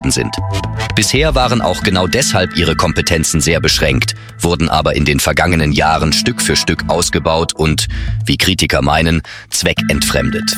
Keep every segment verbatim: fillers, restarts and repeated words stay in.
geworden sind. Bisher waren auch genau deshalb ihre Kompetenzen sehr beschränkt, wurden aber in den vergangenen Jahren Stück für Stück ausgebaut und, wie Kritiker meinen, zweckentfremdet.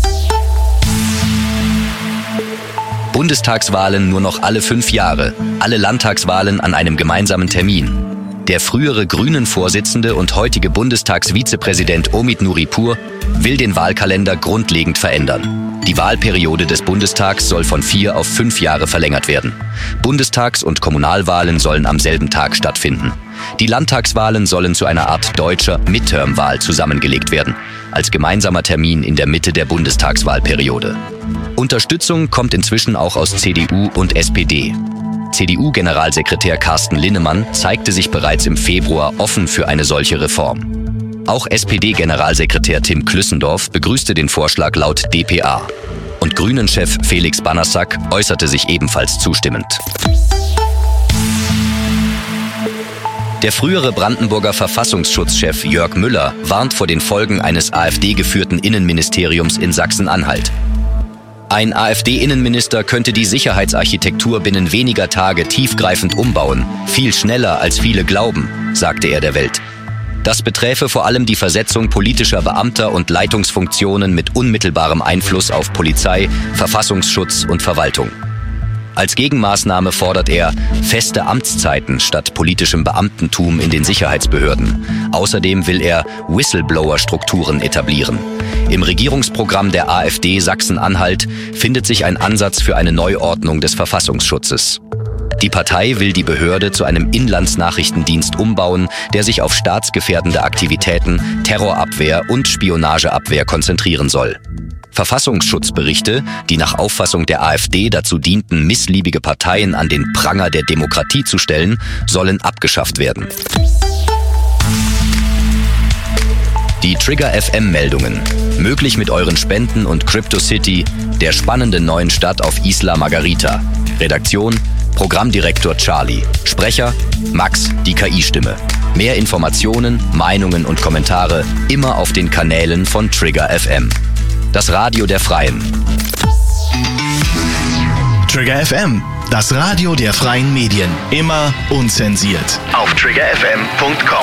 Bundestagswahlen nur noch alle fünf Jahre, alle Landtagswahlen an einem gemeinsamen Termin. Der frühere Grünen-Vorsitzende und heutige Bundestagsvizepräsident Omid Nuripur will den Wahlkalender grundlegend verändern. Die Wahlperiode des Bundestags soll von vier auf fünf Jahre verlängert werden. Bundestags- und Kommunalwahlen sollen am selben Tag stattfinden. Die Landtagswahlen sollen zu einer Art deutscher Midterm-Wahl zusammengelegt werden, als gemeinsamer Termin in der Mitte der Bundestagswahlperiode. Unterstützung kommt inzwischen auch aus C D U und S P D. C D U-Generalsekretär Carsten Linnemann zeigte sich bereits im Februar offen für eine solche Reform. Auch S P D-Generalsekretär Tim Klüssendorf begrüßte den Vorschlag laut D P A. Und Grünen-Chef Felix Banassack äußerte sich ebenfalls zustimmend. Der frühere Brandenburger Verfassungsschutzchef Jörg Müller warnt vor den Folgen eines AfD-geführten Innenministeriums in Sachsen-Anhalt. Ein AfD-Innenminister könnte die Sicherheitsarchitektur binnen weniger Tage tiefgreifend umbauen, viel schneller als viele glauben, sagte er der Welt. Das beträfe vor allem die Versetzung politischer Beamter und Leitungsfunktionen mit unmittelbarem Einfluss auf Polizei, Verfassungsschutz und Verwaltung. Als Gegenmaßnahme fordert er feste Amtszeiten statt politischem Beamtentum in den Sicherheitsbehörden. Außerdem will er Whistleblower-Strukturen etablieren. Im Regierungsprogramm der AfD Sachsen-Anhalt findet sich ein Ansatz für eine Neuordnung des Verfassungsschutzes. Die Partei will die Behörde zu einem Inlandsnachrichtendienst umbauen, der sich auf staatsgefährdende Aktivitäten, Terrorabwehr und Spionageabwehr konzentrieren soll. Verfassungsschutzberichte, die nach Auffassung der AfD dazu dienten, missliebige Parteien an den Pranger der Demokratie zu stellen, sollen abgeschafft werden. Die Trigger F M-Meldungen. Möglich mit euren Spenden und CryptoCity, der spannenden neuen Stadt auf Isla Margarita. Redaktion: Programmdirektor Charlie. Sprecher: Max, die K I-Stimme. Mehr Informationen, Meinungen und Kommentare immer auf den Kanälen von Trigger F M. Das Radio der Freien. Trigger F M, das Radio der freien Medien. Immer unzensiert. Auf trigger f m punkt com